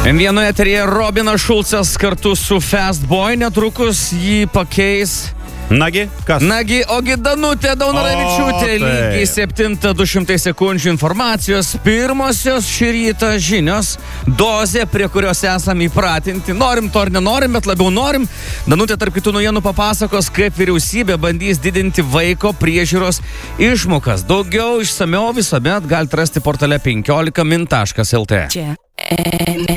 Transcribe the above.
Vienoje eteryje Robinas Šulcas kartu su Fastboy, netrukus jį pakeis. Nagi, kas? Nagi, ogi Danutė Daunoravičiūtė, lygiai 7:200 sekundžių informacijos, pirmosios šį rytą žinios, dozė, prie kurios esame įpratinti. Norim to ar nenorim, bet labiau norim. Danutė tarp kitų naujienų papasakos, kaip vyriausybė bandys didinti vaiko priežiūros išmokas. Daugiau išsamiau visuomet galite rasti portale 15min.lt.